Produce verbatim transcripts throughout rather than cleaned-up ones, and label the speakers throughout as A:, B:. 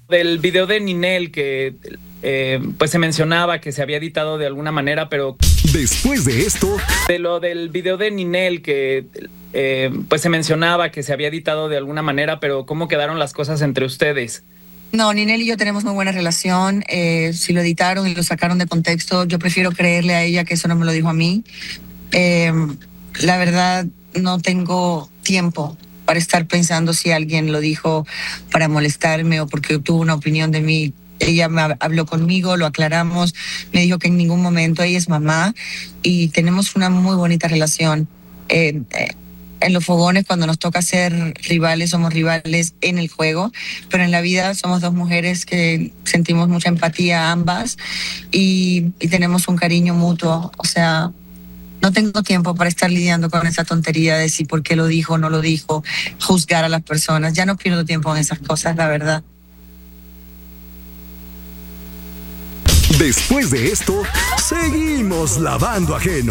A: Del video de Ninel que eh, pues se mencionaba que se había editado de alguna manera, pero
B: después de esto,
A: de lo del video de Ninel que eh, pues se mencionaba que se había editado de alguna manera, pero ¿cómo quedaron las cosas entre ustedes?
C: No, Ninel y yo tenemos muy buena relación. Eh, si lo editaron y lo sacaron de contexto, yo prefiero creerle a ella que eso no me lo dijo a mí. Eh, la verdad, no tengo tiempo para estar pensando si alguien lo dijo para molestarme o porque tuvo una opinión de mí. Ella me habló conmigo, lo aclaramos, me dijo que en ningún momento ella es mamá y tenemos una muy bonita relación. Eh, eh, en los fogones, cuando nos toca ser rivales, somos rivales en el juego, pero en la vida somos dos mujeres que sentimos mucha empatía ambas y, y tenemos un cariño mutuo. O sea, no tengo tiempo para estar lidiando con esa tontería de si por qué lo dijo o no lo dijo, juzgar a las personas. Ya no pierdo tiempo en esas cosas, la verdad.
B: Después de esto, seguimos lavando ajeno.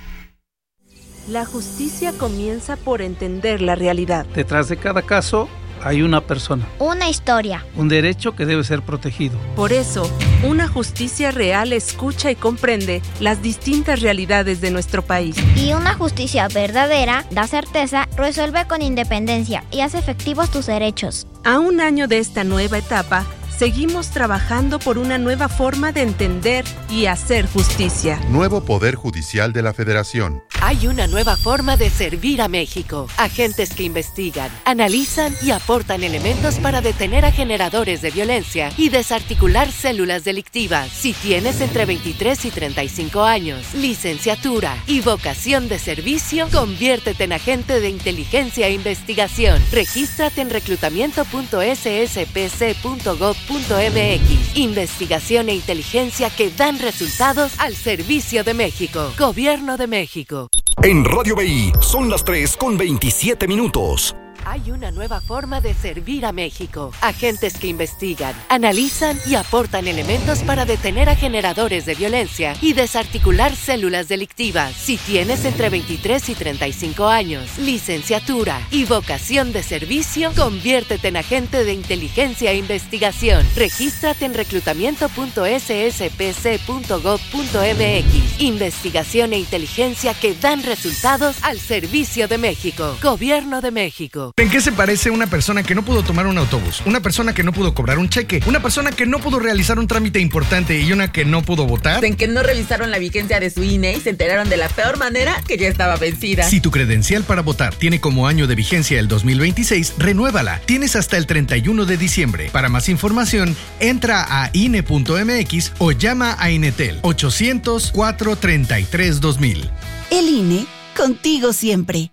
D: La justicia comienza por entender la realidad.
E: Detrás de cada caso hay una persona.
F: Una historia.
E: Un derecho que debe ser protegido.
D: Por eso, una justicia real escucha y comprende las distintas realidades de nuestro país.
F: Y una justicia verdadera da certeza, resuelve con independencia y hace efectivos tus derechos.
D: A un año de esta nueva etapa, seguimos trabajando por una nueva forma de entender y hacer justicia.
G: Nuevo Poder Judicial de la Federación.
H: Hay una nueva forma de servir a México. Agentes que investigan, analizan y aportan elementos para detener a generadores de violencia y desarticular células delictivas. Si tienes entre veintitrés y treinta y cinco años, licenciatura y vocación de servicio, conviértete en agente de inteligencia e investigación. Regístrate en reclutamiento punto s s p c punto gov punto m x. Investigación e inteligencia que dan resultados al servicio de México. Gobierno de México.
B: En Radio B I son las tres con veintisiete minutos.
H: Hay una nueva forma de servir a México. Agentes que investigan, analizan y aportan elementos para detener a generadores de violencia y desarticular células delictivas. Si tienes entre veintitrés y treinta y cinco años, licenciatura y vocación de servicio, conviértete en agente de inteligencia e investigación. Regístrate en reclutamiento punto s s p c punto gov punto m x. Investigación e inteligencia que dan resultados al servicio de México. Gobierno de México.
I: ¿En qué se parece una persona que no pudo tomar un autobús? Una persona que no pudo cobrar un cheque, una persona que no pudo realizar un trámite importante y una que no pudo votar.
J: En que no revisaron la vigencia de su I N E y se enteraron de la peor manera que ya estaba vencida.
I: Si tu credencial para votar tiene como año de vigencia el dos mil veintiséis, renuévala. Tienes hasta el treinta y uno de diciembre. Para más información, entra a I N E punto m x o llama a Inetel ochocientos, cuatrocientos treinta y tres, dos mil.
K: El I N E, contigo siempre.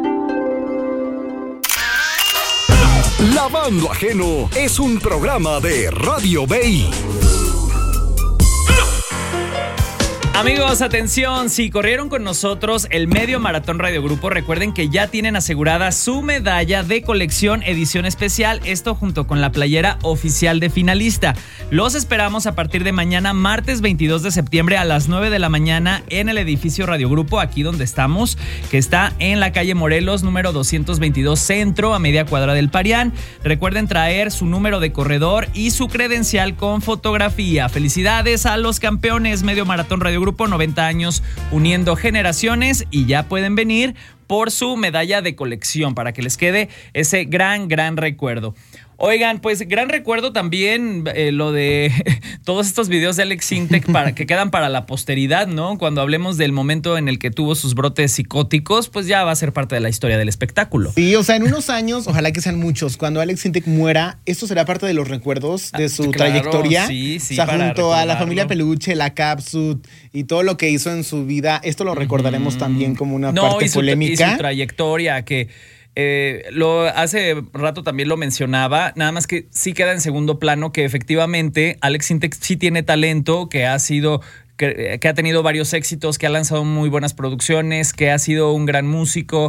B: Lavando Ajeno es un programa de Radio B I.
A: Amigos, atención, si corrieron con nosotros el Medio Maratón Radio Grupo, recuerden que ya tienen asegurada su medalla de colección edición especial, esto junto con la playera oficial de finalista. Los esperamos a partir de mañana, martes veintidós de septiembre a las nueve de la mañana en el edificio Radio Grupo, aquí donde estamos, que está en la calle Morelos, número doscientos veintidós Centro, a media cuadra del Parián. Recuerden traer su número de corredor y su credencial con fotografía. Felicidades a los campeones. Medio Maratón Radio Grupo. Grupo, noventa años uniendo generaciones, y ya pueden venir por su medalla de colección para que les quede ese gran, gran recuerdo. Oigan, pues gran recuerdo también eh, lo de todos estos videos de Alex Sintek para, que quedan para la posteridad, ¿no? Cuando hablemos del momento en el que tuvo sus brotes psicóticos, pues ya va a ser parte de la historia del espectáculo.
L: Sí, o sea, en unos años, ojalá que sean muchos, cuando Alex Sintek muera, esto será parte de los recuerdos de su
A: claro,
L: trayectoria.
A: Sí, sí,
L: o sea,
A: para
L: junto a la
A: recordarlo.
L: familia Peluche, la Capsut y todo lo que hizo en su vida, esto lo recordaremos mm. también como una no, parte
A: y su,
L: polémica.
A: Y su trayectoria, que Eh, lo hace rato también lo mencionaba, nada más que sí queda en segundo plano que efectivamente Alex Sintek sí tiene talento, que ha sido que, que ha tenido varios éxitos, que ha lanzado muy buenas producciones, que ha sido un gran músico,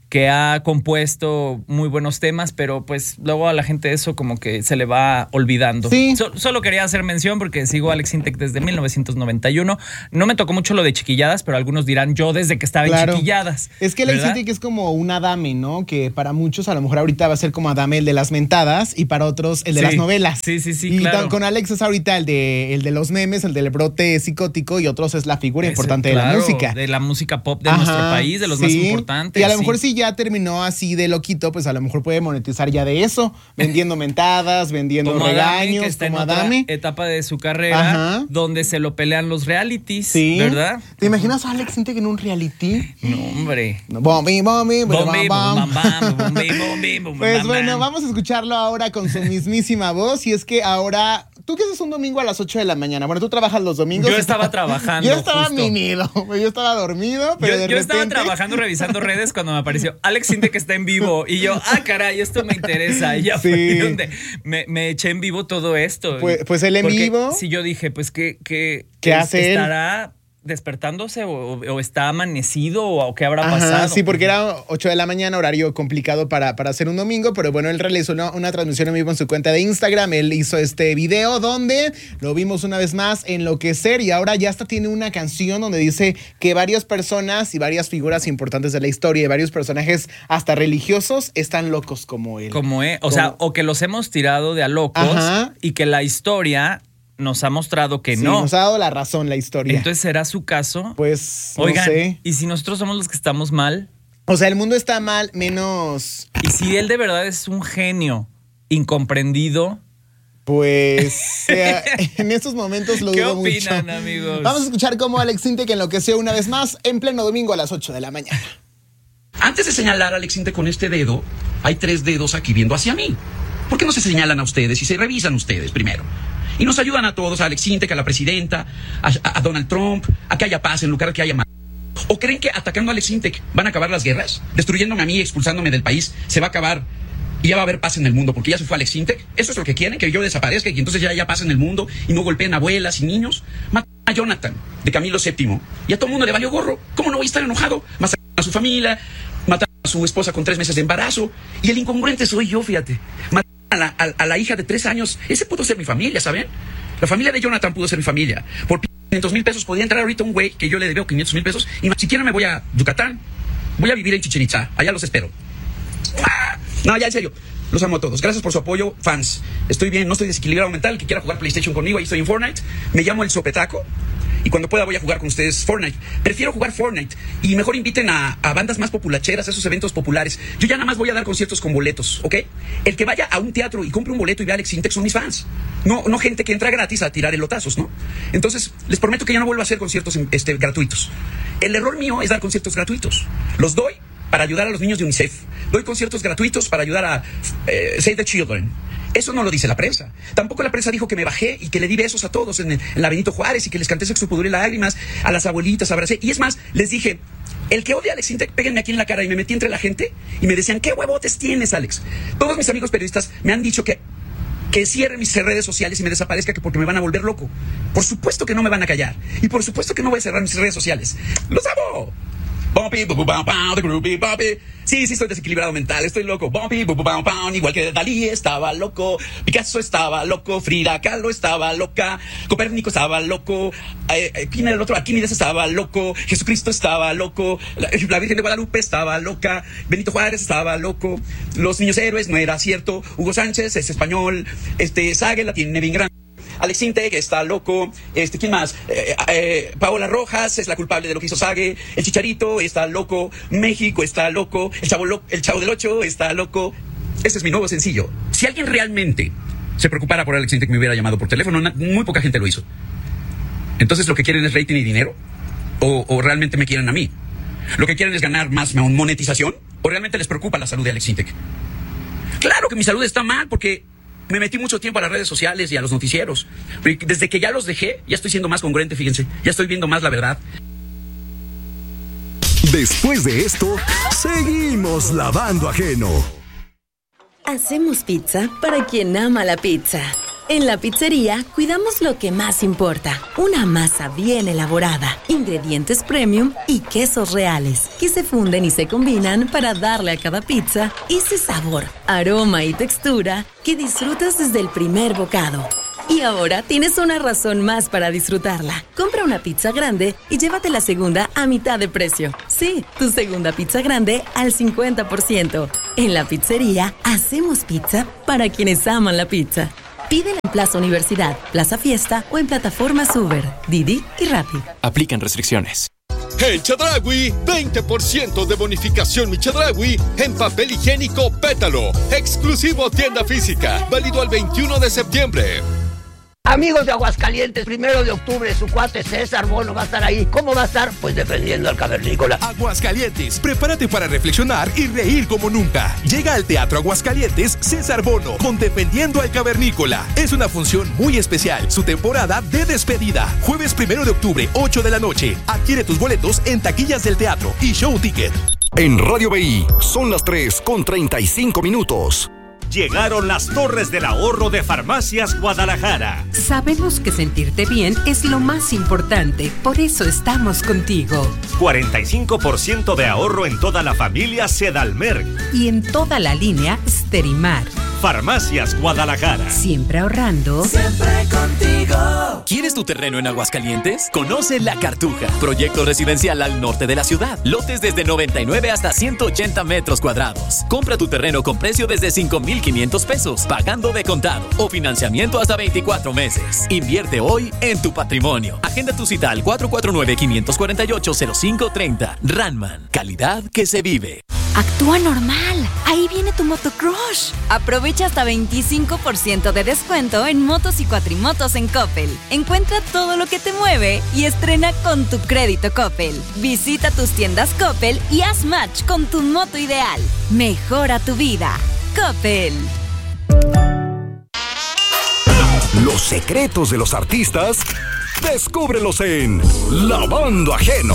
A: que ha compuesto muy buenos temas, pero pues luego a la gente eso como que se le va olvidando.
L: Sí.
A: So, solo quería hacer mención porque sigo a Alex Sintek desde mil novecientos noventa y uno. No me tocó mucho lo de Chiquilladas, pero algunos dirán yo desde que estaba
L: Claro.
A: en Chiquilladas.
L: Es que Alex Sintek es como un Adame, ¿no? Que para muchos a lo mejor ahorita va a ser como Adame el de las mentadas y para otros el de
A: Sí.
L: las novelas.
A: Sí, sí, sí,
L: Y
A: claro.
L: ta- con Alex es ahorita el de, el de los memes, el del brote psicótico y otros es la figura
A: Ese,
L: importante de
A: claro,
L: la música.
A: de la música pop de
L: Ajá,
A: nuestro país, de los más
L: sí.
A: importantes.
L: Y a lo
A: sí.
L: mejor si ya terminó así de loquito, pues a lo mejor puede monetizar ya de eso, vendiendo mentadas, vendiendo
A: como Adame,
L: regaños,
A: que está
L: como
A: en otra
L: Adame.
A: etapa de su carrera,
L: Ajá.
A: donde se lo pelean los realities,
L: Sí.
A: ¿verdad?
L: ¿Te imaginas a Alex Sintek en un reality?
A: No, hombre.
L: Bombi, bombi,
A: Bombi,
L: bam, bam.
A: bum, bam, bam, bombi, bombi, bum,
L: Pues
A: bam,
L: bueno,
A: bam.
L: vamos a escucharlo ahora con su mismísima voz. Y es que ahora, ¿tú qué haces un domingo a las ocho de la mañana? Bueno, tú trabajas los domingos.
A: Yo estaba trabajando,
L: Yo estaba
A: justo.
L: mimido. Yo estaba dormido, pero
A: Yo,
L: de
A: yo
L: repente...
A: estaba trabajando, revisando redes cuando me apareció Alex Sintek que está en vivo. Y yo, ah, caray, esto me interesa. Y ya
L: Sí.
A: fue donde me, me eché en vivo todo esto.
L: Pues- pues él en
A: Porque
L: vivo.
A: Sí, yo dije, pues, ¿qué, qué,
L: ¿Qué hace él?
A: ¿Estará despertándose o, o está amanecido o qué habrá
L: Ajá,
A: pasado?
L: sí, porque era ocho de la mañana, horario complicado para, para hacer un domingo, pero bueno, él realizó una, una transmisión en vivo en su cuenta de Instagram. Él hizo este video donde lo vimos una vez más enloquecer y ahora ya hasta tiene una canción donde dice que varias personas y varias figuras importantes de la historia y varios personajes hasta religiosos están locos como él.
A: Como, eh, o
L: Como-
A: sea, o que los hemos tirado de a locos
L: Ajá.
A: y que la historia nos ha mostrado que
L: Sí,
A: no.
L: nos ha dado la razón la historia.
A: Entonces, ¿será su caso?
L: Pues, no
A: Oigan,
L: sé.
A: ¿y si nosotros somos los que estamos mal?
L: O sea, el mundo está mal, menos...
A: ¿Y si él de verdad es un genio incomprendido?
L: Pues eh, en estos momentos lo
A: ¿Qué
L: dudo
A: opinan,
L: mucho.
A: amigos?
L: Vamos a escuchar cómo Alex Sintek enloqueció una vez más en pleno domingo a las ocho de la mañana.
M: Antes de señalar a Alex Sintek con este dedo, hay tres dedos aquí viendo hacia mí. ¿Por qué no se señalan a ustedes y se revisan ustedes primero? Y nos ayudan a todos, a Alex Sintek, a la presidenta, a, a Donald Trump, a que haya paz en lugar de que haya más. ¿O creen que atacando a Alex Sintek van a acabar las guerras? Destruyéndome a mí, expulsándome del país, se va a acabar y ya va a haber paz en el mundo porque ya se fue Alex Sintek. ¿Eso es lo que quieren? ¿Que yo desaparezca y que entonces ya haya paz en el mundo y no golpeen a abuelas y niños? Matan a Jonathan, de Camilo séptimo, y a todo el mundo le valió gorro. ¿Cómo no voy a estar enojado? Mataron a su familia, mataron a su esposa con tres meses de embarazo, y el incongruente soy yo, fíjate. Mataron a la, a, a la hija de tres años. Ese pudo ser mi familia, ¿saben? La familia de Jonathan pudo ser mi familia. Por quinientos mil pesos podía entrar ahorita un güey que yo le debo quinientos mil pesos y ni siquiera me voy a Yucatán. Voy a vivir en Chichén Itzá. Allá los espero. ¡Ah! No, ya en serio. Los amo a todos. Gracias por su apoyo, fans. Estoy bien, no estoy desequilibrado mental. Que quiera jugar PlayStation conmigo, ahí estoy en Fortnite. Me llamo El Sopetaco. Y cuando pueda voy a jugar con ustedes Fortnite. Prefiero jugar Fortnite. Y mejor inviten a, a bandas más populacheras, a esos eventos populares. Yo ya nada más voy a dar conciertos con boletos, ¿ok? El que vaya a un teatro y compre un boleto y vea a Alex Sintek son mis fans. No, no gente que entra gratis a tirar elotazos, ¿no? Entonces, les prometo que ya no vuelvo a hacer conciertos este, gratuitos. El error mío es dar conciertos gratuitos. Los doy para ayudar a los niños de UNICEF. Doy conciertos gratuitos para ayudar a eh, Save the Children. Eso no lo dice la prensa. Tampoco la prensa dijo que me bajé y que le di besos a todos en, en la Benito Juárez y que les canté Sexo, Pudor y Lágrimas, a las abuelitas, abracé. Y es más, les dije, el que odia a Alex Sintek, péguenme aquí en la cara. Y me metí entre la gente y me decían, ¿qué huevotes tienes, Alex? Todos mis amigos periodistas me han dicho que que cierre mis redes sociales y me desaparezca que porque me van a volver loco. Por supuesto que no me van a callar. Y por supuesto que no voy a cerrar mis redes sociales. ¡Los amo! Bumpy, bu, bu, bam, bam, the groovy, bumpy. Sí, sí, estoy desequilibrado mental, estoy loco. Bumpy, bu, bu, bam, bam, igual que Dalí estaba loco, Picasso estaba loco, Frida Kahlo estaba loca, Copérnico estaba loco, eh, eh, ¿quién era el otro? Arquímedes estaba loco, Jesucristo estaba loco, la, la Virgen de Guadalupe estaba loca, Benito Juárez estaba loco, los niños héroes no era cierto, Hugo Sánchez es español, este Sague la tiene bien grande. Alex Sintek está loco, este, ¿quién más? Eh, eh, Paola Rojas es la culpable de lo que hizo Sague, el Chicharito está loco, México está loco, el Chavo, lo, el Chavo del Ocho está loco. Este es mi nuevo sencillo. Si alguien realmente se preocupara por Alex Sintek, me hubiera llamado por teléfono, muy poca gente lo hizo. Entonces, ¿lo que quieren es rating y dinero? ¿O, o realmente me quieren a mí? ¿Lo que quieren es ganar más monetización? ¿O realmente les preocupa la salud de Alex Sintek? Claro que mi salud está mal porque me metí mucho tiempo a las redes sociales y a los noticieros. Desde que ya los dejé, ya estoy siendo más congruente, fíjense. Ya estoy viendo más la verdad.
B: Después de esto, seguimos lavando ajeno.
N: Hacemos pizza para quien ama la pizza. En la pizzería cuidamos lo que más importa, una masa bien elaborada, ingredientes premium y quesos reales, que se funden y se combinan para darle a cada pizza ese sabor, aroma y textura que disfrutas desde el primer bocado. Y ahora tienes una razón más para disfrutarla. Compra una pizza grande y llévate la segunda a mitad de precio. Sí, tu segunda pizza grande al cincuenta por ciento. En la pizzería hacemos pizza para quienes aman la pizza. Pídela en Plaza Universidad, Plaza Fiesta o en plataformas Uber, Didi y Rappi.
O: Aplican restricciones.
P: En Chedraui, veinte por ciento de bonificación Mi Chedraui en papel higiénico Pétalo. Exclusivo tienda física. Válido al veintiuno de septiembre.
Q: Amigos de Aguascalientes, primero de octubre, su cuate César Bono va a estar ahí. ¿Cómo va a estar? Pues defendiendo al cavernícola.
R: Aguascalientes, prepárate para reflexionar y reír como nunca. Llega al Teatro Aguascalientes César Bono con Defendiendo al Cavernícola. Es una función muy especial, su temporada de despedida. Jueves primero de octubre, ocho de la noche. Adquiere tus boletos en taquillas del teatro y Show Ticket.
B: En Radio B I son las tres con treinta y cinco minutos.
S: Llegaron las Torres del Ahorro de Farmacias Guadalajara.
T: Sabemos que sentirte bien es lo más importante, por eso estamos contigo.
S: cuarenta y cinco por ciento de ahorro en toda la familia Sedalmer.
T: Y en toda la línea Sterimar.
S: Farmacias Guadalajara.
T: Siempre ahorrando.
O: Siempre contigo. ¿Quieres tu terreno en Aguascalientes? Conoce La Cartuja, proyecto residencial al norte de la ciudad. Lotes desde noventa y nueve hasta ciento ochenta metros cuadrados. Compra tu terreno con precio desde cinco mil quinientos pesos, pagando de contado o financiamiento hasta veinticuatro meses. Invierte hoy en tu patrimonio. Agenda tu cita al cuatro cuatro nueve, cinco cuatro ocho, cero cinco tres cero. Ranman, calidad que se vive.
U: Actúa normal. Ahí viene tu motocrush. Aprovecha hasta veinticinco por ciento de descuento en motos y cuatrimotos en Coppel. Encuentra todo lo que te mueve y estrena con tu crédito Coppel. Visita tus tiendas Coppel y haz match con tu moto ideal. Mejora tu vida. Coppel.
B: Los secretos de los artistas, descúbrelos en Lavando Ajeno.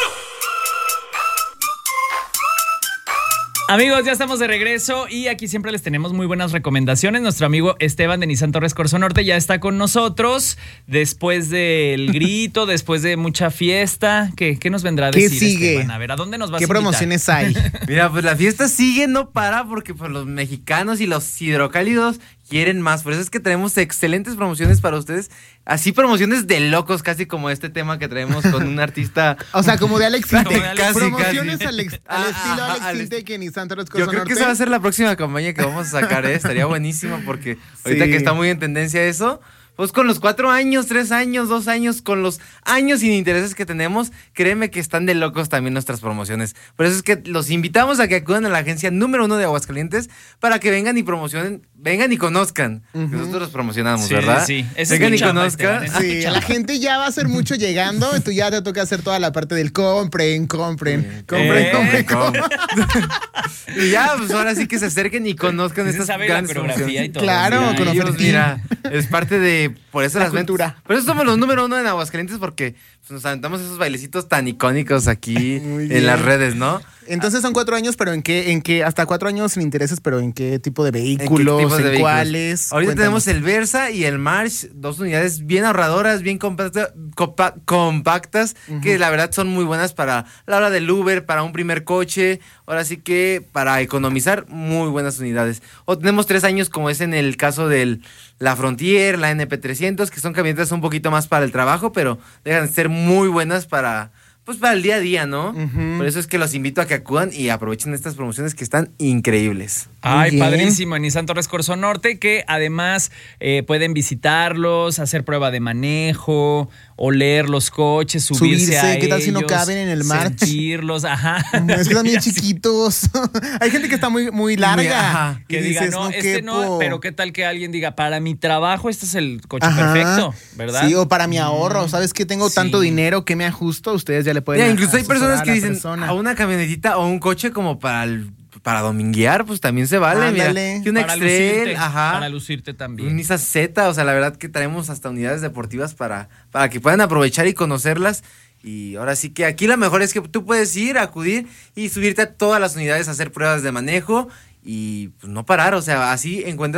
A: Amigos, ya estamos de regreso y aquí siempre les tenemos muy buenas recomendaciones. Nuestro amigo Esteban de Nissan Torres Corzo Norte ya está con nosotros después del grito, después de mucha fiesta. ¿Qué, qué nos vendrá a decir,
L: ¿Qué sigue?
A: Esteban? A ver, ¿a dónde nos vas a
L: ¿Qué
A: invitar?
L: promociones hay?
V: Mira, pues la fiesta sigue, no para, porque pues, los mexicanos y los hidrocálidos quieren más. Por eso es que tenemos excelentes promociones para ustedes. Así promociones de locos, casi como este tema que traemos con un artista.
L: O sea, como de Alex Intec.
V: Casi,
L: promociones
V: casi.
L: al, ex, al
V: Ah,
L: estilo
V: ah,
L: Alex
V: al
L: Intec en Nissan Torres Corzo
V: Yo creo
L: Norte.
V: que esa va a ser la próxima campaña que vamos a sacar, ¿eh? Estaría buenísima porque ahorita
L: Sí.
V: que está muy en tendencia eso, pues con los cuatro años, tres años, dos años, con los años sin intereses que tenemos, créeme que están de locos también nuestras promociones. Por eso es que los invitamos a que acudan a la agencia número uno de Aguascalientes para que vengan y promocionen, vengan y conozcan. Uh-huh. Nosotros los promocionamos,
A: Sí,
V: ¿verdad?
A: sí. Ese
V: Vengan
A: es
V: y
A: mi chamba,
V: conozcan.
A: Esteban,
L: Sí, la gente ya va a hacer mucho llegando, tú ya te toca hacer toda la parte del compren, compren, compren,
V: Eh,
L: compren,
V: compren,
L: compren.
V: Y ya, pues ahora sí que se acerquen y conozcan
A: Sí se
V: estas
A: sabe la
V: grandes
A: coreografía
V: promociones.
A: y todo.
L: Claro,
A: Mira,
L: con
V: Ellos,
L: Ofertín.
V: mira, es parte de, por eso
L: La
V: las ventas.
L: cultura.
V: Por eso somos los número uno en Aguascalientes, porque pues, nos aventamos esos bailecitos tan icónicos aquí en las redes, ¿no?
L: Entonces son cuatro años, pero ¿en qué? ¿En qué? Hasta cuatro años sin intereses, pero ¿en qué tipo de vehículos?
V: ¿En qué tipos de
L: ¿En
V: vehículos?
L: cuáles?
V: Ahorita
L: Cuéntanos.
V: tenemos el Versa y el March, dos unidades bien ahorradoras, bien compacta- compa- compactas, uh-huh. que la verdad son muy buenas para la hora del Uber, para un primer coche, ahora sí que para economizar, muy buenas unidades. O tenemos tres años, como es en el caso del la Frontier, la N P trescientos, que son camionetas un poquito más para el trabajo, pero dejan de ser muy buenas para... pues para el día a día, ¿no? Uh-huh. Por eso es que los invito a que acudan y aprovechen estas promociones que están increíbles.
A: Ay, bien. Padrísimo, en Nissan Torres Corzo Norte, que además eh, pueden visitarlos, hacer prueba de manejo, oler los coches, subirse, subirse a
L: ¿qué tal
A: ellos,
L: si no caben en el March?
A: Sentirlos, ajá.
L: Es que están bien chiquitos. Hay gente que está muy, muy larga. Muy,
A: ajá. Que diga,
L: dices,
A: no,
L: no
A: este
L: quepo.
A: no, pero qué tal que alguien diga, para mi trabajo este es el coche ajá. perfecto, ¿verdad?
L: Sí, o para mi ahorro, ¿sabes que tengo sí. tanto dinero que me ajusto? Ustedes ya le pueden
V: Mira, incluso hay personas que
L: a
V: dicen,
L: persona.
V: a una camionetita o un coche como para el... para dominguear, pues también se vale.
L: Ándale.
V: Mira, que un
A: para
V: X-Trail,
A: lucirte,
V: ajá.
A: Para lucirte también.
V: Un Nissan Z, o sea, la verdad que traemos hasta unidades deportivas para, para que puedan aprovechar y conocerlas. Y ahora sí que aquí lo mejor es que tú puedes ir, acudir y subirte a todas las unidades a hacer pruebas de manejo y pues no parar. O sea, así encuentras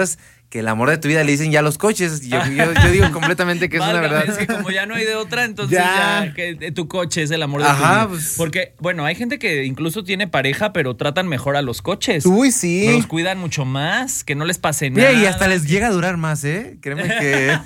V: que el amor de tu vida le dicen ya los coches. Yo, yo, yo digo completamente que es
A: Válgame,
V: una verdad.
A: Es que como ya no hay de otra, entonces ya, ya que tu coche es el amor de
V: Ajá,
A: tu vida.
V: Pues,
A: porque, bueno, hay gente que incluso tiene pareja, pero tratan mejor a los coches.
L: Uy, sí.
A: Los cuidan mucho más, que no les pase nada.
V: Mira, y hasta les llega a durar más, ¿eh? Créeme que...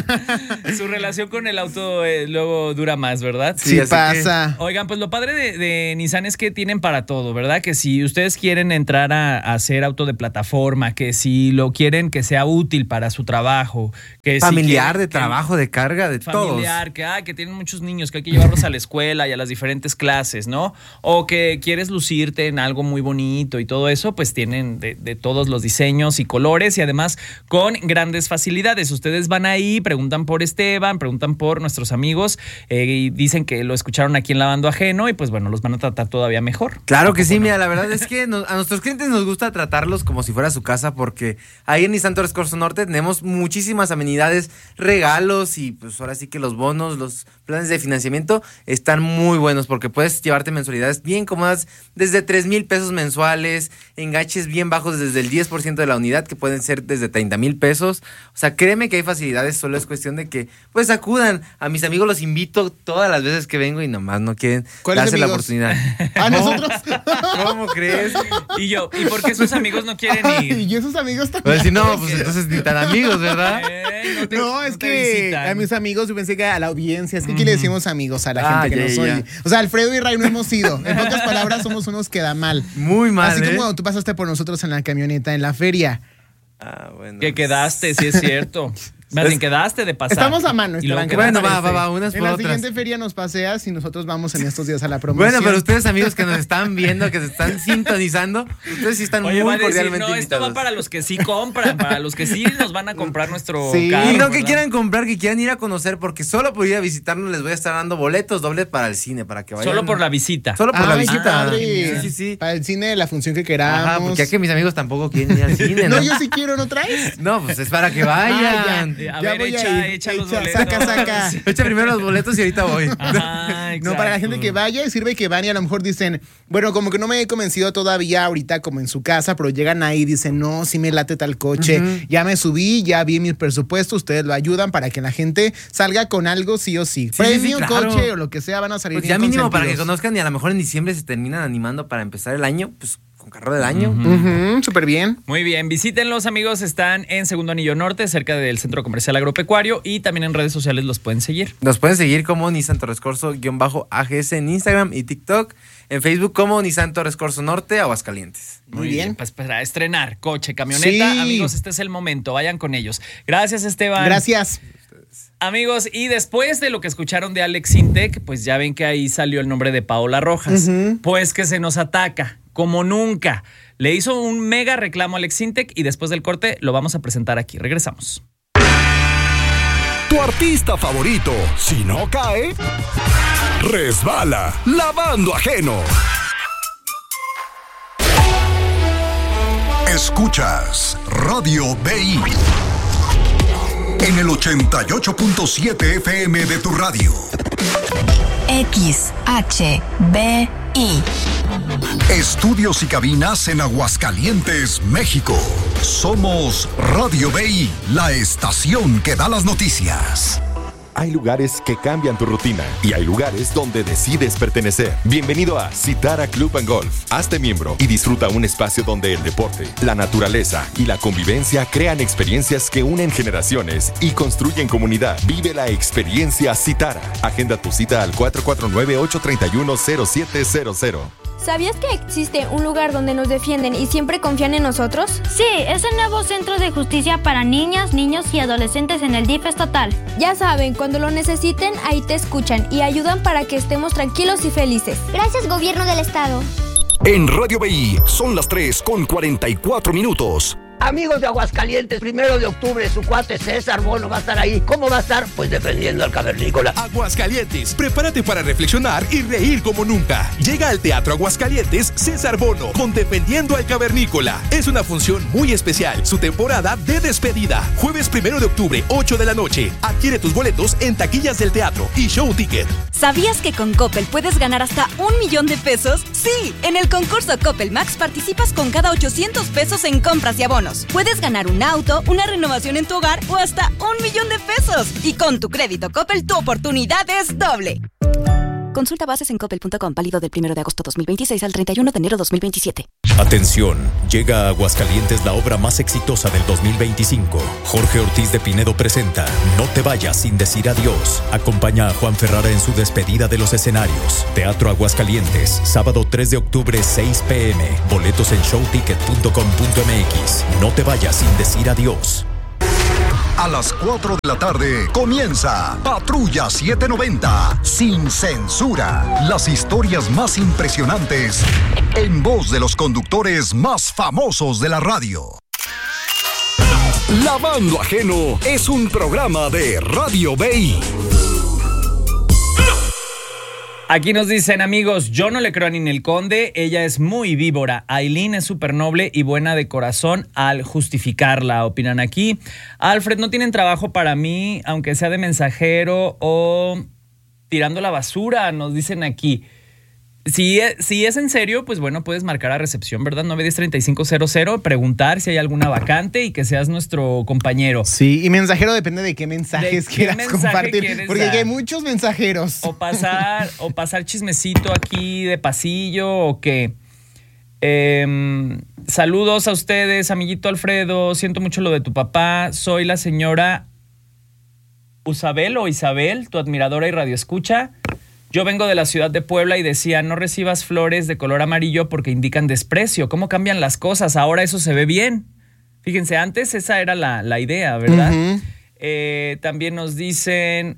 A: Su relación con el auto eh, luego dura más, ¿verdad?
L: Sí, sí pasa.
A: Que, oigan, pues lo padre de, de Nissan es que tienen para todo, ¿verdad? Que si ustedes quieren entrar a, a hacer auto de plataforma, que si lo quieren que sea útil para su trabajo, que
V: familiar,
A: si quieren,
V: de trabajo, de carga, de
A: familiar,
V: todos.
A: Familiar, que, ah, que tienen muchos niños, que hay que llevarlos a la escuela y a las diferentes clases, ¿no? O que quieres lucirte en algo muy bonito y todo eso, pues tienen de, de todos los diseños y colores y además con grandes facilidades. Ustedes van ahí, preguntan por Esteban, preguntan por nuestros amigos eh, y dicen que lo escucharon aquí en Lavando Ajeno y pues bueno, los van a tratar todavía mejor.
V: Claro que sí, no? Mira, la verdad es que nos, a nuestros clientes nos gusta tratarlos como si fuera su casa porque ahí en Nissan Torres Corso Norte tenemos muchísimas amenidades, regalos y pues ahora sí que los bonos, los planes de financiamiento están muy buenos porque puedes llevarte mensualidades bien cómodas desde tres mil pesos mensuales, enganches bien bajos desde el diez por ciento de la unidad que pueden ser desde treinta mil pesos. O sea, créeme que hay facilidades, solo es cuestión de que pues acudan. A mis amigos los invito todas las veces que vengo y nomás no quieren darse la oportunidad.
L: ¿A nosotros?
V: ¿Cómo crees?
A: Y yo, ¿y por qué sus amigos no quieren ir?
L: Y esos amigos también.
V: Pues si no, pues entonces ni tan amigos, ¿verdad?
A: Eh, no, te,
L: no, es
A: no te
L: que
A: visitan.
L: A mis amigos, yo pensé que a la audiencia, es que aquí le decimos amigos a la
V: Ah,
L: gente que
V: ya,
L: nos
V: ya.
L: oye. O sea, Alfredo y Ray no hemos ido. En pocas palabras, somos unos que da mal.
V: Muy mal,
L: Así
V: ¿eh?
L: como cuando tú pasaste por nosotros en la camioneta en la feria.
V: Ah, bueno.
A: Que quedaste, sí es cierto. Más bien quedaste de pasar.
L: Estamos a mano,
A: Y luego
L: Esteban.
A: quedaste.
V: Bueno, va, va, va, unas
L: En
V: por
L: la
V: otras.
L: siguiente feria nos paseas y nosotros vamos en estos días a la promoción.
V: Bueno, pero ustedes amigos que nos están viendo, que se están sintonizando, ustedes sí están
A: Oye, va
V: muy
A: a decir,
V: cordialmente
A: no, esto
V: invitados.
A: va para los que sí compran, para los que sí nos van a comprar nuestro
V: Sí,
A: carro.
V: y no que
A: ¿verdad?
V: quieran comprar, que quieran ir a conocer, porque solo por ir a visitarnos les voy a estar dando boletos dobles para el cine, para que vayan.
A: Solo por la visita.
V: Solo por la
L: Ay, qué
V: visita.
L: padre.
V: Sí, sí, sí.
L: Para el cine, la función que queramos.
V: Ajá, porque ya que mis amigos tampoco quieren ir al cine, ¿no?
L: No, yo sí quiero, ¿no traes?
V: No, pues es para que vayan.
L: Ah,
A: A
L: ya
A: ver,
L: voy a
A: echa,
L: ir.
A: echa los
L: Echa,
A: boletos.
L: saca, saca.
V: Echa primero los boletos y ahorita voy.
A: Ajá,
L: No, para la
A: exacto.
L: gente que vaya, y sirve que van y a lo mejor dicen, bueno, como que no me he convencido todavía ahorita como en su casa, pero llegan ahí y dicen, no, sí me late tal coche,
V: Ujú.
L: ya me subí, ya vi mi presupuesto, ustedes lo ayudan para que la gente salga con algo sí o sí.
V: Sí,
L: Premio,
V: sí, sí, claro.
L: coche o lo que sea, van a salir
V: Pues ya
L: bien
V: mínimo para que
L: consentidos.
V: conozcan y a lo mejor en diciembre se terminan animando para empezar el año, pues con carro del año.
L: Ujú, súper bien.
A: Muy bien, visítenlos amigos, están en Segundo Anillo Norte, cerca del Centro Comercial Agropecuario y también en redes sociales los pueden seguir.
V: Nos pueden seguir como Nissan Torres Corso-A G S en Instagram y TikTok. En Facebook como Nissan Torres Corso Norte, Aguascalientes.
L: Muy bien.
A: Pues para estrenar coche, camioneta,
L: Sí.
A: amigos, este es el momento, vayan con ellos. Gracias Esteban.
L: Gracias.
A: Amigos, y después de lo que escucharon de Alex Intec, pues ya ven que ahí salió el nombre de Paola Rojas.
L: Ujú.
A: Pues que se nos ataca, como nunca. Le hizo un mega reclamo a Alex Intec y después del corte lo vamos a presentar aquí. Regresamos.
B: Tu artista favorito, si no cae, resbala, lavando ajeno. Escuchas Radio B I en el ochenta y ocho punto siete F M de tu radio.
K: X H B I.
B: Estudios y cabinas en Aguascalientes, México. Somos Radio B I, la estación que da las noticias.
C: Hay lugares que cambian tu rutina y hay lugares donde decides pertenecer. Bienvenido a Citara Club and Golf. Hazte miembro y disfruta un espacio donde el deporte, la naturaleza y la convivencia crean experiencias que unen generaciones y construyen comunidad. Vive la experiencia Citara. Agenda tu cita al cuatro cuatro nueve, ocho tres uno, cero siete cero cero.
E: ¿Sabías que existe un lugar donde nos defienden y siempre confían en nosotros?
F: Sí, es el nuevo Centro de Justicia para Niñas, Niños y Adolescentes en el D I F estatal.
E: Ya saben, cuando lo necesiten, ahí te escuchan y ayudan para que estemos tranquilos y felices.
F: Gracias, Gobierno del Estado.
B: En Radio B I son las tres con cuarenta y cuatro minutos.
Q: Amigos de Aguascalientes, primero de octubre, su cuate César Bono va a estar ahí. ¿Cómo va a estar? Pues defendiendo al cavernícola.
R: Aguascalientes, prepárate para reflexionar y reír como nunca. Llega al Teatro Aguascalientes César Bono con Defendiendo al Cavernícola. Es una función muy especial, su temporada de despedida. Jueves primero de octubre, ocho de la noche. Adquiere tus boletos en taquillas del teatro y Show Ticket.
U: ¿Sabías que con Coppel puedes ganar hasta un millón de pesos? Sí, en el concurso Coppel Max participas con cada ochocientos pesos en compras y abonos. menos. Puedes ganar un auto, una renovación en tu hogar o hasta un millón de pesos. Y con tu crédito Coppel, tu oportunidad es doble. Consulta bases en coppel punto com, válido del primero de agosto dos mil veintiséis al treinta y uno de enero dos mil veintisiete.
D: Atención, llega a Aguascalientes la obra más exitosa del dos mil veinticinco. Jorge Ortiz de Pinedo presenta No te vayas sin decir adiós. Acompaña a Juan Ferrara en su despedida de los escenarios. Teatro Aguascalientes, sábado tres de octubre, seis pm. Boletos en showticket punto com punto m x. No te vayas sin decir adiós.
B: A las cuatro de la tarde comienza Patrulla setecientos noventa, sin censura. Las historias más impresionantes en voz de los conductores más famosos de la radio.
G: Lavando Ajeno es un programa de Radio B I.
A: Aquí nos dicen, amigos, yo no le creo a Ninel Conde, ella es muy víbora. Aileen es súper noble y buena de corazón al justificarla, opinan aquí. Alfred, no tienen trabajo para mí, aunque sea de mensajero o tirando la basura, nos dicen aquí. Si es, si es en serio, pues bueno, puedes marcar a recepción, ¿verdad? nueve uno cero, tres cinco cero cero, preguntar si hay alguna vacante y que seas nuestro compañero.
L: Sí, y mensajero depende de qué mensajes
A: ¿De qué
L: quieras
A: mensaje
L: compartir,
A: quieres
L: porque
A: dar?
L: hay muchos mensajeros.
A: O pasar, o pasar chismecito aquí de pasillo o qué. Eh, saludos a ustedes, amiguito Alfredo, siento mucho lo de tu papá, soy la señora Usabel o Isabel, tu admiradora y radioescucha. Yo vengo de la ciudad de Puebla y decía, no recibas flores de color amarillo porque indican desprecio. ¿Cómo cambian las cosas? Ahora eso se ve bien. Fíjense, antes esa era la, la idea, ¿verdad? Uh-huh. eh, también nos dicen...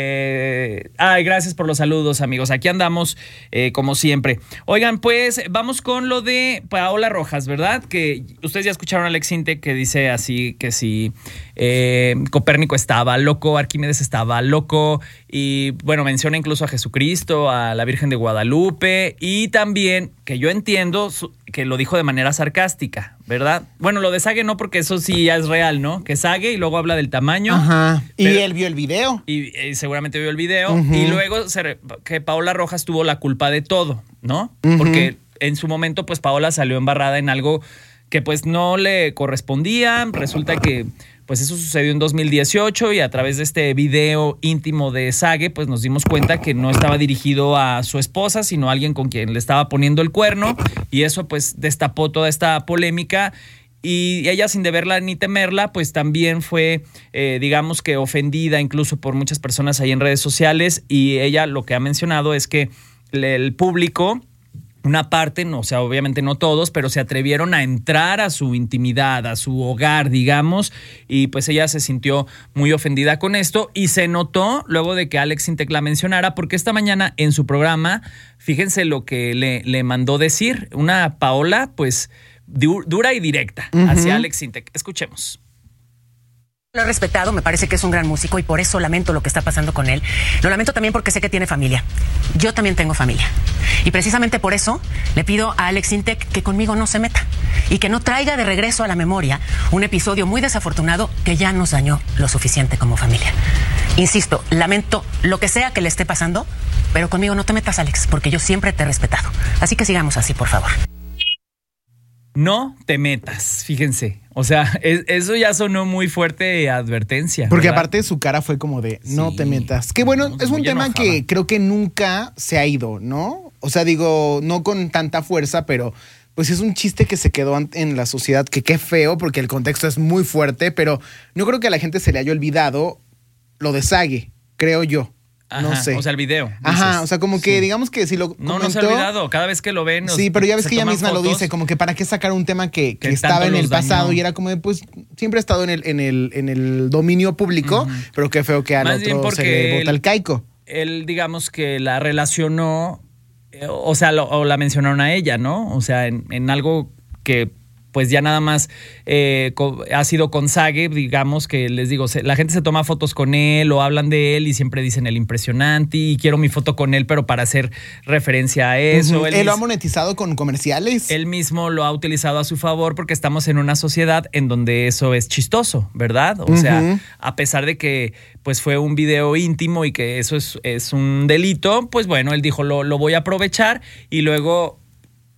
A: Eh, ay, gracias por los saludos, amigos. Aquí andamos, eh, como siempre. Oigan, pues vamos con lo de Paola Rojas, ¿verdad? Que ustedes ya escucharon a Alex Intec que dice así que si eh, Copérnico estaba loco, Arquímedes estaba loco, y bueno, menciona incluso a Jesucristo, a la Virgen de Guadalupe, y también, que yo entiendo que lo dijo de manera sarcástica, ¿verdad? Bueno, lo de Sage no, porque eso sí ya es real, ¿no? Que Sage, y luego habla del tamaño.
L: Ajá. Y
A: pero,
L: él vio el video.
A: Y, y seguramente vio el video.
L: Uh-huh.
A: Y luego se, que Paola Rojas tuvo la culpa de todo, ¿no?
L: Uh-huh.
A: Porque en su momento, pues Paola salió embarrada en algo que pues no le correspondía. Resulta que pues eso sucedió en dos mil dieciocho y a través de este video íntimo de Sage, pues nos dimos cuenta que no estaba dirigido a su esposa, sino a alguien con quien le estaba poniendo el cuerno, y eso pues destapó toda esta polémica. Y ella, sin deberla ni temerla, pues también fue, eh, digamos que ofendida incluso por muchas personas ahí en redes sociales, y ella lo que ha mencionado es que el público, una parte, no, o sea, obviamente no todos, pero se atrevieron a entrar a su intimidad, a su hogar, digamos, y pues ella se sintió muy ofendida con esto, y se notó luego de que Alex Intec la mencionara, porque esta mañana en su programa, fíjense lo que le, le mandó decir, una Paola, pues, dura y directa, uh-huh, hacia Alex Intec. Escuchemos.
W: Lo he respetado, me parece que es un gran músico y por eso lamento lo que está pasando con él. Lo lamento también porque sé que tiene familia. Yo también tengo familia. Y precisamente por eso le pido a Alex Intec que conmigo no se meta y que no traiga de regreso a la memoria un episodio muy desafortunado que ya nos dañó lo suficiente como familia. Insisto, lamento lo que sea que le esté pasando, pero conmigo no te metas, Alex, porque yo siempre te he respetado. Así que sigamos así, por favor.
A: No te metas, fíjense. O sea, es, eso ya sonó muy fuerte advertencia.
L: Porque
A: ¿verdad?
L: aparte su cara fue como de, no sí, te metas. Que bueno, es un tema enojada. Que creo que nunca se ha ido, ¿no? O sea, digo, no con tanta fuerza, pero pues es un chiste que se quedó en la sociedad, que qué feo, porque el contexto es muy fuerte, pero no creo que a la gente se le haya olvidado lo de Sage, creo yo.
A: Ajá,
L: no sé.
A: O sea, el video.
L: Ajá,
A: dices.
L: o sea, como que sí, digamos que si lo
A: No,
L: comentó,
A: no se ha olvidado. Cada vez que lo ven.
L: Sí, pero ya ves que ella misma fotos, lo dice, como que para qué sacar un tema que, que, que estaba en el pasado dañó. Y era como de, pues, siempre ha estado en el, en el, en el dominio público, uh-huh, pero qué feo que al Más otro se le bota el caico.
A: Él, digamos que la relacionó, o sea, lo, o la mencionaron a ella, ¿no? O sea, en, en algo que pues ya nada más eh, ha sido con Sage, digamos que les digo, se, la gente se toma fotos con él o hablan de él y siempre dicen el impresionante y quiero mi foto con él, pero para hacer referencia a eso.
L: Uh-huh.
A: Él,
L: él lo ha monetizado con comerciales.
A: Él mismo lo ha utilizado a su favor porque estamos en una sociedad en donde eso es chistoso, ¿verdad? O uh-huh, sea, a pesar de que pues fue un video íntimo y que eso es, es un delito, pues bueno, él dijo, lo, lo voy a aprovechar y luego...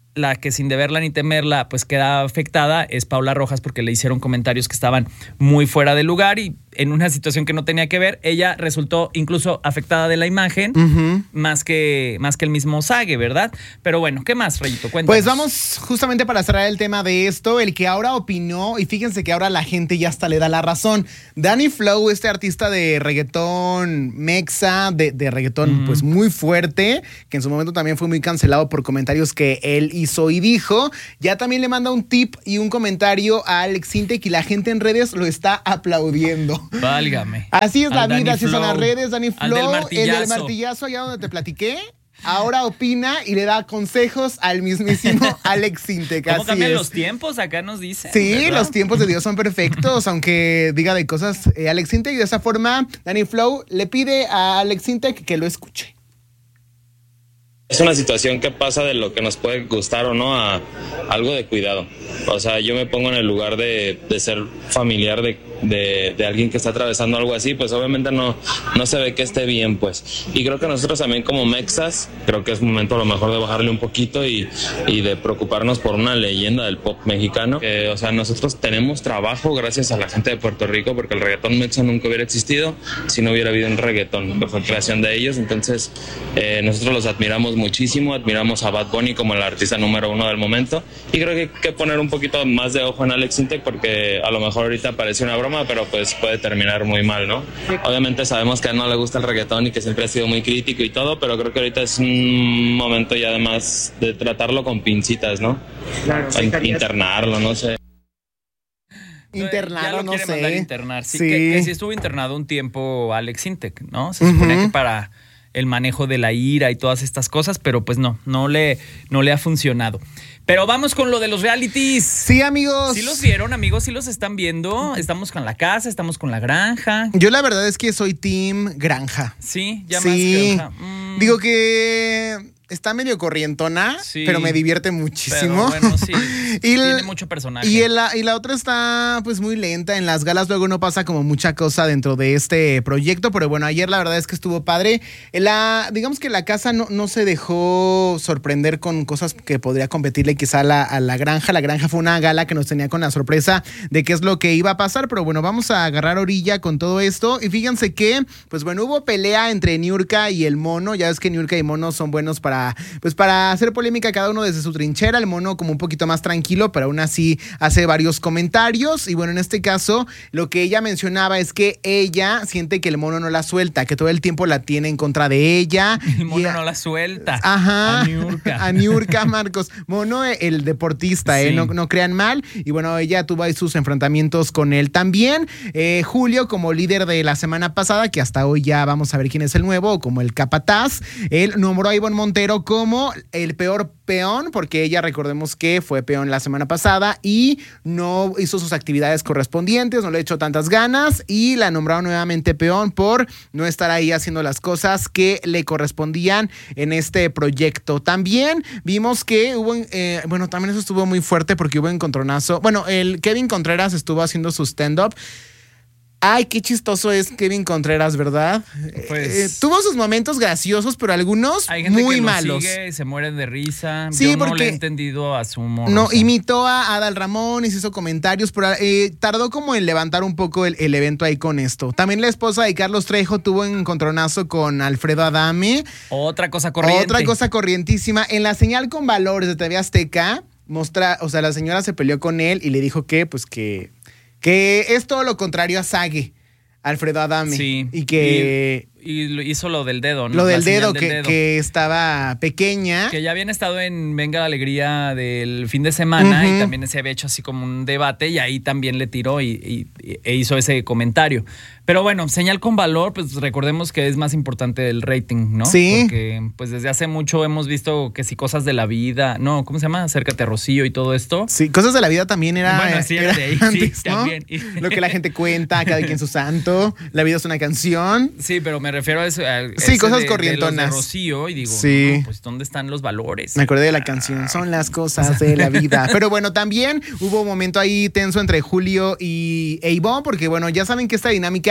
A: la que sin deberla ni temerla pues queda afectada es Paula Rojas, porque le hicieron comentarios que estaban muy fuera de lugar y en una situación que no tenía que ver. Ella resultó incluso afectada de la imagen, uh-huh. más que más que el mismo Sage, ¿verdad? Pero bueno, ¿qué más, Rayito? Cuéntanos.
L: Pues vamos justamente para cerrar el tema de esto, el que ahora opinó, y fíjense que ahora la gente ya hasta le da la razón. Danny Flow, este artista de reggaetón mexa, de, de reggaetón uh-huh. pues muy fuerte, que en su momento también fue muy cancelado por comentarios que él hizo y dijo, ya también le manda un tip y un comentario a Alex Intec y la gente en redes lo está aplaudiendo.
A: Válgame.
L: Así es la
A: Al
L: vida,
A: Danny
L: así
A: Flow.
L: son las redes. Danny Flow,
A: Al del martillazo.
L: el del martillazo allá donde te platiqué, ahora opina y le da consejos al mismísimo Alex Intec.
A: ¿Cómo
L: así
A: cambian
L: es.
A: los tiempos? Acá nos dicen.
L: Sí,
A: ¿verdad?
L: los tiempos de Dios son perfectos, aunque diga de cosas eh, Alex Intec, y de esa forma Danny Flow le pide a Alex Intec que lo escuche.
H: Es una situación que pasa de lo que nos puede gustar o no a algo de cuidado. O sea, yo me pongo en el lugar de, de ser familiar de, de, de alguien que está atravesando algo así, pues obviamente no, no se ve que esté bien, pues. Y creo que nosotros también como mexas, creo que es momento a lo mejor de bajarle un poquito y, y de preocuparnos por una leyenda del pop mexicano. Eh, o sea, nosotros tenemos trabajo gracias a la gente de Puerto Rico, porque el reggaetón mexa nunca hubiera existido si no hubiera habido un reggaetón, que fue creación de ellos. Entonces, eh, nosotros los admiramos muchísimo, admiramos a Bad Bunny como el artista número uno del momento, y creo que hay que poner un poquito más de ojo en Alex Intec, porque a lo mejor ahorita parece una broma, pero pues puede terminar muy mal, ¿no? Obviamente sabemos que a él no le gusta el reggaetón y que siempre ha sido muy crítico y todo, pero creo que ahorita es un momento ya además de tratarlo con pincitas, ¿no? Claro, internarlo, no sé.
L: Internado,
A: ya lo
L: no
A: quiere
L: sé.
A: mandar a internar. Sí,
L: Sí.
A: Que, que sí estuvo internado un tiempo Alex Intec, ¿no? Se supone
L: Ujú.
A: que para el manejo de la ira y todas estas cosas, pero pues no, no le, no le ha funcionado. Pero vamos con lo de los realities.
L: Sí, amigos.
A: ¿Sí los vieron, amigos? ¿Sí los están viendo? Estamos con la casa, estamos con la granja.
L: Yo la verdad es que soy team granja.
A: Sí, ya
L: Sí.
A: más granja. Mm.
L: Digo que está medio corrientona,
A: Sí.
L: pero me divierte muchísimo.
A: Pero bueno, sí.
L: Y el-
A: Tiene mucho personaje.
L: Y, el- y la otra está pues muy lenta. En las galas luego no pasa como mucha cosa dentro de este proyecto, pero bueno, ayer la verdad es que estuvo padre. La, digamos que la casa no, no se dejó sorprender con cosas que podría competirle quizá a la, a la granja. La granja fue una gala que nos tenía con la sorpresa de qué es lo que iba a pasar, pero bueno, vamos a agarrar orilla con todo esto. Y fíjense que, pues bueno, hubo pelea entre Niurka y el Mono. Ya ves que Niurka y Mono son buenos para pues para hacer polémica cada uno desde su trinchera. El Mono como un poquito más tranquilo, pero aún así hace varios comentarios. Y bueno, en este caso lo que ella mencionaba es que ella siente que el Mono no la suelta, que todo el tiempo la tiene en contra de ella.
A: El Mono
L: Y a-
A: no la suelta.
L: Ajá.
A: A Niurka.
L: A Niurka, Marcos. Mono, el deportista, ¿eh?
A: Sí.
L: No, no crean mal. Y bueno, ella tuvo ahí sus enfrentamientos con él también. Eh, Julio, como líder de la semana pasada, que hasta hoy ya vamos a ver quién es el nuevo, o como el capataz, él nombró a Ivonne Montero como el peor peón, porque ella, recordemos que fue peón la semana pasada y no hizo sus actividades correspondientes, no le echó tantas ganas y la nombraron nuevamente peón por no estar ahí haciendo las cosas que le correspondían en este proyecto. También vimos que hubo, eh, bueno, también eso estuvo muy fuerte porque hubo encontronazo. Bueno, el Kevin Contreras estuvo haciendo su stand-up. Ay, qué chistoso es Kevin Contreras, ¿verdad?
A: Pues,
L: Eh, tuvo sus momentos graciosos, pero algunos
A: hay gente
L: muy
A: que lo
L: malos.
A: sigue y se mueren de risa.
L: Sí,
A: Yo no
L: porque-
A: le he entendido a su humor.
L: No,
A: o sea.
L: imitó a Adal Ramones, hizo comentarios, pero eh, tardó como en levantar un poco el, el evento ahí con esto. También la esposa de Carlos Trejo tuvo un encontronazo con Alfredo Adame.
A: Otra cosa corriente.
L: Otra cosa corrientísima. En la señal con valores de T V Azteca, mostra, o sea, la señora se peleó con él y le dijo que, pues que, que es todo lo contrario a Sage, Alfredo Adame.
A: Sí.
L: Y que...
A: Y, y lo- hizo lo del dedo, ¿no?
L: Lo del
A: La señal
L: dedo,
A: del
L: que,
A: dedo.
L: que estaba pequeña.
A: Que ya habían estado en Venga la Alegría del fin de semana
L: Ujú.
A: y también se había hecho así como un debate y ahí también le tiró y, y- e hizo ese comentario. Pero bueno, señal con valor, pues recordemos que es más importante el rating, ¿no?
L: Sí.
A: Porque pues desde hace mucho hemos visto que si cosas de la vida, no, ¿cómo se llama? Acércate a Rocío y todo esto.
L: Sí, cosas de la vida también era,
A: Bueno, sí,
L: era
A: de ahí, sí,
L: antes, ¿no?
A: también.
L: Lo que la gente cuenta, cada quien su santo, la vida es una canción.
A: Sí, pero me refiero a eso. a
L: Sí,
A: ese
L: cosas
A: de-
L: corrientonas.
A: De, los de Rocío y digo,
L: Sí.
A: no, pues ¿dónde están los valores?
L: Me acordé de la canción, son las cosas de la vida. Pero bueno, también hubo un momento ahí tenso entre Julio y e Ivonne, porque bueno, ya saben que esta dinámica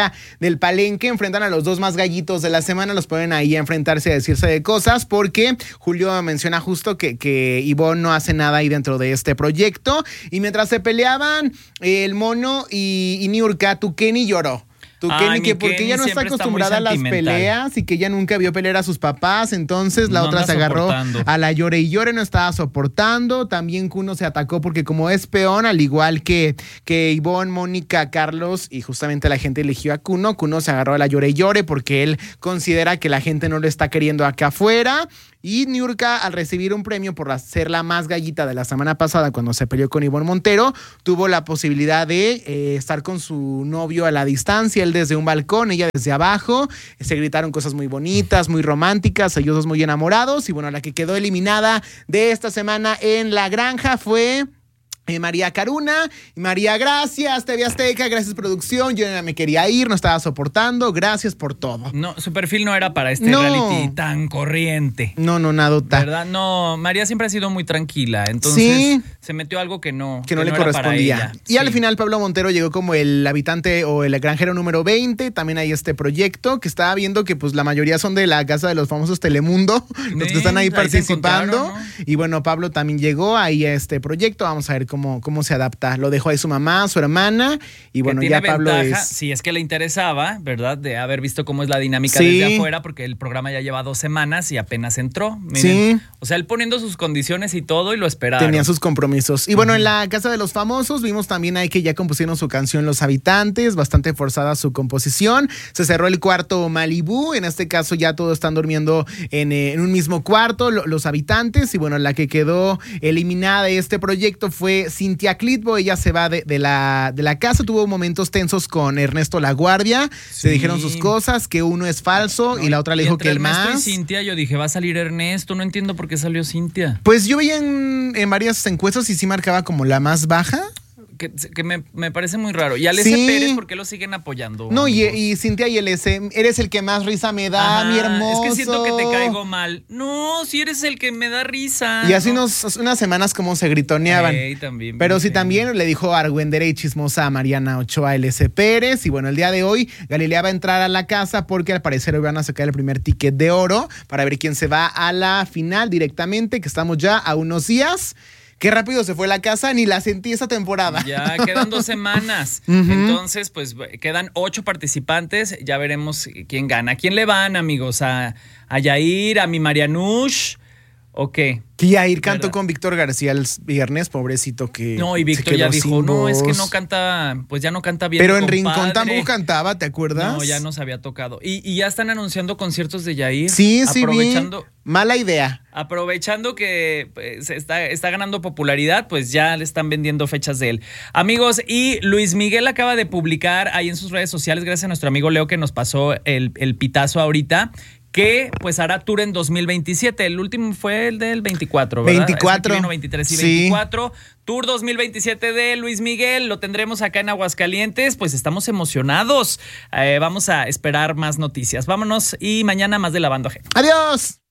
L: Feria del Palenque. Enfrentan a los dos más gallitos de la semana, los ponen ahí a enfrentarse, a decirse de cosas, porque Julio menciona justo que, que Ivonne no hace nada ahí dentro de este proyecto. Y mientras se peleaban el Mono y, y Niurka, Tukeni lloró. Tu
A: Ay,
L: Kenny, que
A: mi
L: porque
A: Kenny
L: ella no está
A: siempre está
L: acostumbrada a
A: muy
L: las
A: sentimental.
L: peleas y que ella nunca vio pelear a sus papás, entonces la
A: No
L: otra
A: anda
L: se agarró
A: soportando.
L: a la llore y llore, no estaba soportando. También Kuno se atacó porque como es peón, al igual que, que Ivonne, Mónica, Carlos, y justamente la gente eligió a Kuno, Kuno se agarró a la llore y llore porque él considera que la gente no lo está queriendo acá afuera. Y Niurka, al recibir un premio por ser la más gallita de la semana pasada cuando se peleó con Ivonne Montero, tuvo la posibilidad de eh, estar con su novio a la distancia, él desde un balcón, ella desde abajo. Se gritaron cosas muy bonitas, muy románticas, ellos dos muy enamorados. Y bueno, la que quedó eliminada de esta semana en la granja fue Eh, María Caruna. Y María, gracias, T V Azteca, gracias producción, yo ya me quería ir, no estaba soportando, gracias por todo.
A: No, su perfil no era para este
L: No.
A: reality tan corriente.
L: No, no, nada.
A: ¿Verdad? No, María siempre ha sido muy tranquila, entonces
L: Sí.
A: se metió algo que no,
L: que no le
A: era para
L: correspondía.
A: ella.
L: Y al final Pablo Montero llegó como el habitante o el granjero número veinte. También hay este proyecto que estaba viendo que pues la mayoría son de la casa de los famosos Telemundo, los que están ahí
A: ahí se
L: participando.
A: encontraron, ¿no?
L: Y bueno, Pablo también llegó ahí a este proyecto. Vamos a ver cómo, cómo se adapta. Lo dejó ahí su mamá, su hermana. Y bueno,
A: que
L: ya
A: tiene
L: Pablo
A: ventaja,
L: es...
A: si es que le interesaba, ¿verdad? De haber visto cómo es la dinámica
L: Sí.
A: desde afuera, porque el programa ya lleva dos semanas y apenas entró. Miren.
L: Sí.
A: O sea, él poniendo sus condiciones y todo y lo esperaron.
L: Tenía sus compromisos. Y bueno, en la Casa de los Famosos vimos también ahí que ya compusieron su canción Los Habitantes, bastante forzada su composición. Se cerró el cuarto Malibú, en este caso ya todos están durmiendo en, eh, en un mismo cuarto, lo, los habitantes. Y bueno, la que quedó eliminada de este proyecto fue Cintia Clitbo. Ella se va de, de, la, de la casa, tuvo momentos tensos con Ernesto Laguardia.
A: Sí.
L: Se dijeron sus cosas, que uno es falso
A: No,
L: y la otra le dijo
A: entre
L: que el
A: Ernesto
L: más.
A: y Cintia, yo dije, va a salir Ernesto, no entiendo por qué salió Cintia.
L: Pues yo veía en, en varias encuestas y sí marcaba como la más baja.
A: Que, que me, me parece muy raro. Y a
L: Sí.
A: Alessia Pérez, ¿por qué lo siguen apoyando?
L: No, y,
A: amigos?
L: y Cintia y el S, eres el que más risa me da,
A: Ajá,
L: mi hermoso.
A: Es que siento que te caigo mal. No, si eres el que me da risa.
L: Y hace
A: no.
L: unos, unas semanas como se gritoneaban.
A: Ey, también,
L: Pero sí,
A: sí.
L: también le dijo argüendera y chismosa a Mariana Ochoa L S Pérez. Y bueno, el día de hoy Galilea va a entrar a la casa porque al parecer hoy van a sacar el primer ticket de oro para ver quién se va a la final directamente, que estamos ya a unos días. Qué rápido se fue la casa, ni la sentí esa temporada.
A: Ya quedan dos semanas.
L: Ujú.
A: Entonces, pues quedan ocho participantes. Ya veremos quién gana. ¿A quién le van, amigos? ¿A, a Yair? ¿A mi Marianush? ¿O qué?
L: Que Yair cantó
A: ¿Verdad?
L: con Víctor García el viernes, pobrecito que
A: No, y
L: se
A: Víctor
L: quedó
A: ya dijo,
L: sin
A: no, es que
L: voz".
A: no canta, pues ya no canta bien.
L: Pero
A: mi
L: en Rincón
A: compadre.
L: tampoco cantaba, ¿te acuerdas?
A: No, ya nos había tocado. Y, y ya están anunciando conciertos de Yair.
L: Sí, sí, vi.
A: aprovechando,
L: Mala idea.
A: Aprovechando que pues, está, está ganando popularidad, pues ya le están vendiendo fechas de él. Amigos, y Luis Miguel acaba de publicar ahí en sus redes sociales, gracias a nuestro amigo Leo que nos pasó el, el pitazo ahorita, que pues hará tour en dos mil veintisiete. El último fue el del veinticuatro, ¿verdad?
L: veinticuatro.
A: Es que vino veintitrés y
L: Sí.
A: veinticuatro. Tour dos mil veintisiete de Luis Miguel. Lo tendremos acá en Aguascalientes. Pues estamos emocionados. Eh, vamos a esperar más noticias. Vámonos y mañana más de Lavando Ajeno.
L: ¡Adiós!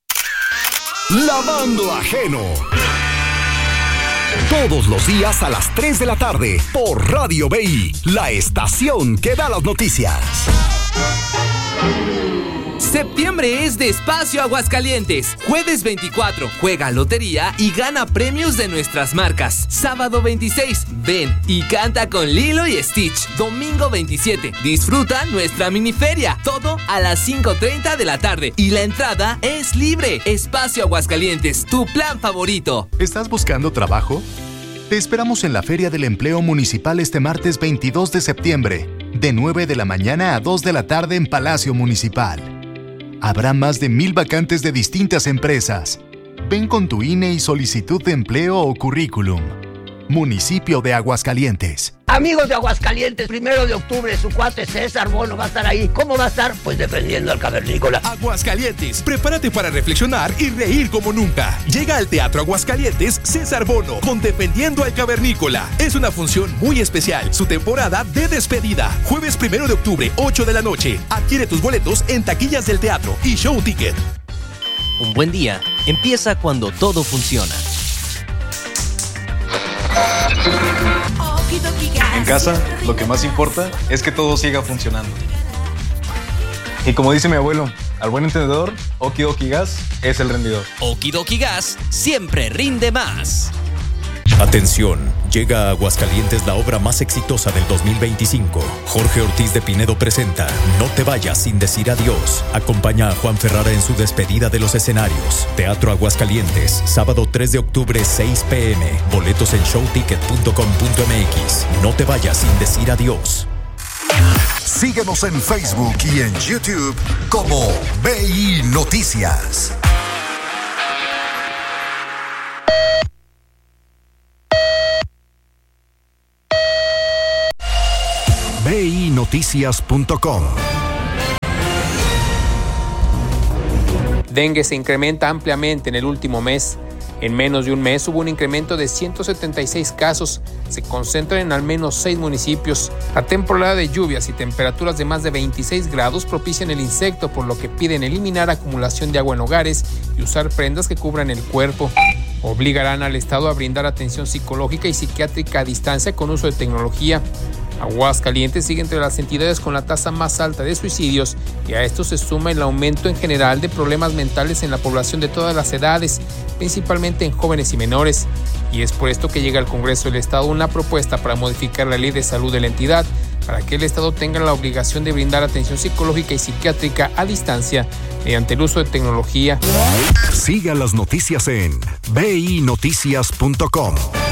G: Lavando Ajeno. Todos los días a las tres de la tarde por Radio B I, la estación que da las noticias.
I: Septiembre es de Espacio Aguascalientes. Jueves veinticuatro, juega lotería y gana premios de nuestras marcas. Sábado veintiséis, ven y canta con Lilo y Stitch. Domingo veintisiete, disfruta nuestra miniferia. Todo a las cinco treinta de la tarde y la entrada es libre. Espacio Aguascalientes, tu plan favorito.
C: ¿Estás buscando trabajo? Te esperamos en la Feria del Empleo Municipal este martes veintidós de septiembre, de nueve de la mañana a dos de la tarde en Palacio Municipal. Habrá más de mil vacantes de distintas empresas. Ven con tu I N E y solicitud de empleo o currículum. Municipio de Aguascalientes.
Q: Amigos de Aguascalientes, primero de octubre, su cuate César Bono va a estar ahí. ¿Cómo va a estar? Pues defendiendo al cavernícola.
R: Aguascalientes, prepárate para reflexionar y reír como nunca. Llega al Teatro Aguascalientes César Bono con Defendiendo al Cavernícola. Es una función muy especial, su temporada de despedida. Jueves primero de octubre, ocho de la noche. Adquiere tus boletos en taquillas del teatro y Show Ticket.
J: Un buen día empieza cuando todo funciona.
M: En casa, lo que más importa es que todo siga funcionando. Y como dice mi abuelo, al buen entendedor, Okidoki Gas es el rendidor.
O: Okidoki Gas siempre rinde más.
D: Atención, llega a Aguascalientes la obra más exitosa del dos mil veinticinco. Jorge Ortiz de Pinedo presenta No te vayas sin decir adiós. Acompaña a Juan Ferrara en su despedida de los escenarios. Teatro Aguascalientes, sábado tres de octubre, seis p.m. Boletos en showticket punto com punto m x. No te vayas sin decir adiós.
B: Síguenos en Facebook y en YouTube como B I Noticias. B I Noticias punto com.
N: Dengue se incrementa ampliamente en el último mes. En menos de un mes hubo un incremento de ciento setenta y seis casos. Se concentran en al menos seis municipios. La temporada de lluvias y temperaturas de más de veintiséis grados propician el insecto, por lo que piden eliminar acumulación de agua en hogares y usar prendas que cubran el cuerpo. Obligarán al Estado a brindar atención psicológica y psiquiátrica a distancia con uso de tecnología. Aguascalientes sigue entre las entidades con la tasa más alta de suicidios, y a esto se suma el aumento en general de problemas mentales en la población de todas las edades, principalmente en jóvenes y menores. Y es por esto que llega al Congreso del Estado una propuesta para modificar la ley de salud de la entidad, para que el Estado tenga la obligación de brindar atención psicológica y psiquiátrica a distancia mediante el uso de tecnología.
B: Siga las noticias en B I Noticias punto com.